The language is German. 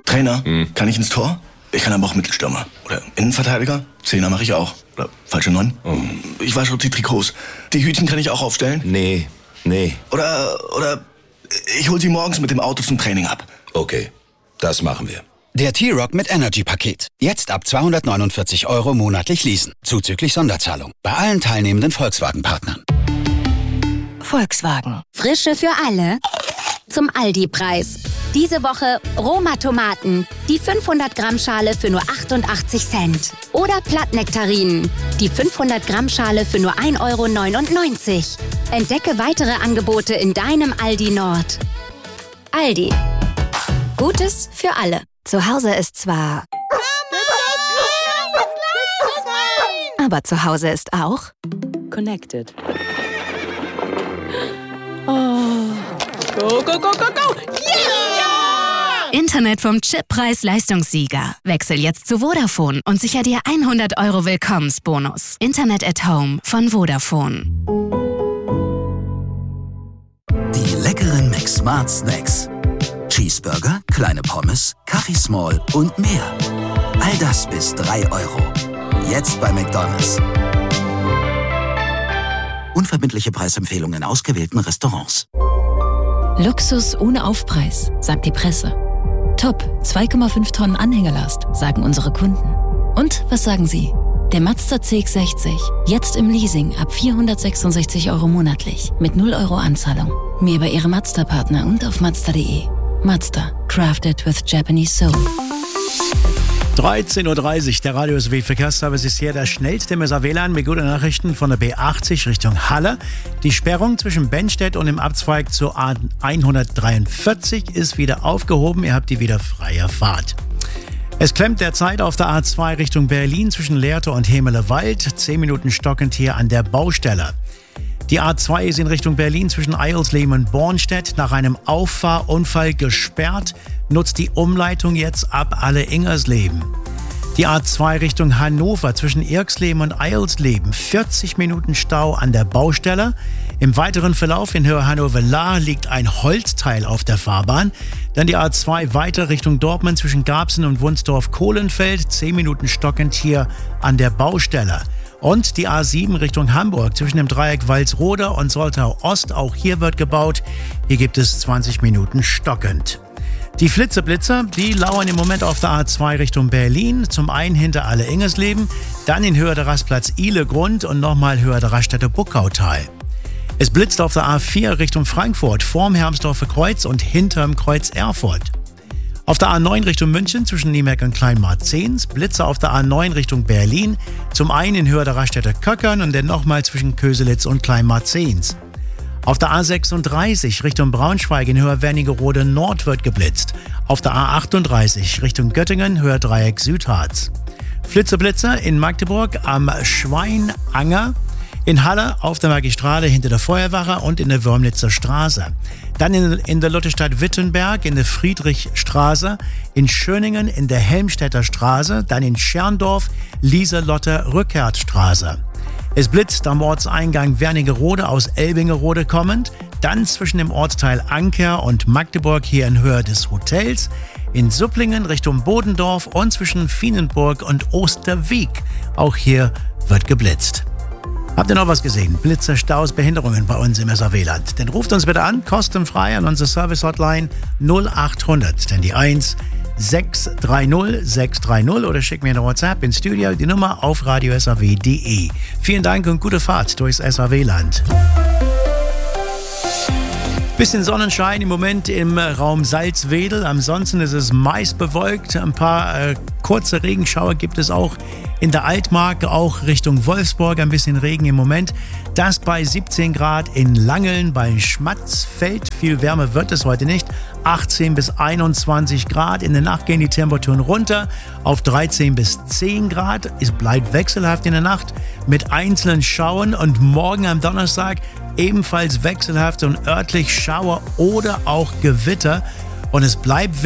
Trainer, kann ich ins Tor? Ich kann aber auch Mittelstürmer. Oder Innenverteidiger? Zehner mache ich auch. Oder falsche 9? Ich wasche die Trikots. Die Hütchen kann ich auch aufstellen? Nee. Oder ich hol sie morgens mit dem Auto zum Training ab. Okay, das machen wir. Der T-Rock mit Energy-Paket. Jetzt ab 249 € monatlich leasen. Zuzüglich Sonderzahlung. Bei allen teilnehmenden Volkswagen-Partnern. Volkswagen. Frische für alle. Zum Aldi-Preis. Diese Woche Roma-Tomaten. Die 500-Gramm-Schale für nur 88 Cent. Oder Plattnektarinen. Die 500-Gramm-Schale für nur 1,99 €. Entdecke weitere Angebote in deinem Aldi Nord. Aldi. Gutes für alle. Zu Hause ist zwar... aber zu Hause ist auch... Connected. Oh. Go, go, go, go, go! Yeah! Internet vom Chippreis-Leistungssieger. Wechsel jetzt zu Vodafone und sicher dir 100 € Willkommensbonus. Internet at Home von Vodafone. Die leckeren McSmart Snacks. Cheeseburger, kleine Pommes, Kaffee Small und mehr. All das bis 3 €. Jetzt bei McDonald's. Unverbindliche Preisempfehlungen in ausgewählten Restaurants. Luxus ohne Aufpreis, sagt die Presse. Top, 2,5 Tonnen Anhängerlast, sagen unsere Kunden. Und was sagen Sie? Der Mazda CX-60, jetzt im Leasing ab 466 € monatlich, mit 0 € Anzahlung. Mehr bei Ihrem Mazda-Partner und auf Mazda.de. Mazda, crafted with Japanese soul. 13:30 Uhr, der Radio SW Verkehrsservice ist hier der schnellste Messer-WLAN mit guten Nachrichten von der B80 Richtung Halle. Die Sperrung zwischen Bennstedt und dem Abzweig zur A143 ist wieder aufgehoben. Ihr habt die wieder freie Fahrt. Es klemmt derzeit auf der A2 Richtung Berlin zwischen Lehrte und Hemelewald. 10 Minuten stockend hier an der Baustelle. Die A2 ist in Richtung Berlin zwischen Eilsleben und Bornstedt nach einem Auffahrunfall gesperrt. Nutzt die Umleitung jetzt ab Alle-Ingersleben. Die A2 Richtung Hannover zwischen Irksleben und Eilsleben. 40 Minuten Stau an der Baustelle. Im weiteren Verlauf in Höhe Hannover-Lahr liegt ein Holzteil auf der Fahrbahn. Dann die A2 weiter Richtung Dortmund zwischen Garbsen und Wunsdorf-Kohlenfeld. 10 Minuten stockend hier an der Baustelle. Und die A7 Richtung Hamburg zwischen dem Dreieck Walsrode und Soltau Ost. Auch hier wird gebaut. Hier gibt es 20 Minuten stockend. Die Flitzeblitzer, die lauern im Moment auf der A2 Richtung Berlin. Zum einen hinter Alle-Ingersleben, dann in Höhe der Rastplatz Ihlegrund und nochmal Höhe der Raststätte Buckautal. Es blitzt auf der A4 Richtung Frankfurt, vorm Hermsdorfer Kreuz und hinterm Kreuz Erfurt. Auf der A9 Richtung München zwischen Niemeck und Kleinmarzens, Blitze auf der A9 Richtung Berlin, zum einen in Höhe der Raststätte Köckern und dann nochmal zwischen Köselitz und Kleinmarzens. Auf der A36 Richtung Braunschweig in Höhe Wernigerode Nord wird geblitzt. Auf der A38 Richtung Göttingen, Höhe Dreieck Südharz. Flitzeblitzer in Magdeburg am Schweinanger. In Halle auf der Magistrale hinter der Feuerwache und in der Wörmlitzer Straße. Dann in der Lottestadt Wittenberg in der Friedrichstraße. In Schöningen in der Helmstedter Straße. Dann in Scherndorf Lieselotter Rückertstraße. Es blitzt am Ortseingang Wernigerode aus Elbingerode kommend. Dann zwischen dem Ortsteil Anker und Magdeburg hier in Höhe des Hotels. In Supplingen Richtung Bodendorf und zwischen Fienenburg und Osterwieck. Auch hier wird geblitzt. Habt ihr noch was gesehen? Blitze, Staus, Behinderungen bei uns im SAW-Land? Dann ruft uns bitte an, kostenfrei an unsere Service-Hotline 0800, denn die 1 630 630 oder schickt mir eine WhatsApp ins Studio, die Nummer auf radiosaw.de. Vielen Dank und gute Fahrt durchs SAW-Land. Bisschen Sonnenschein im Moment im Raum Salzwedel. Ansonsten ist es meist bewölkt. Ein paar kurze Regenschauer gibt es auch in der Altmark, auch Richtung Wolfsburg. Ein bisschen Regen im Moment. Das bei 17 Grad in Langeln, bei Schmatzfeld. Viel wärmer wird es heute nicht. 18 bis 21 Grad. In der Nacht gehen die Temperaturen runter auf 13 bis 10 Grad. Es bleibt wechselhaft in der Nacht mit einzelnen Schauern. Und morgen am Donnerstag ebenfalls wechselhaft und örtlich Schauer oder auch Gewitter. Und es bleibt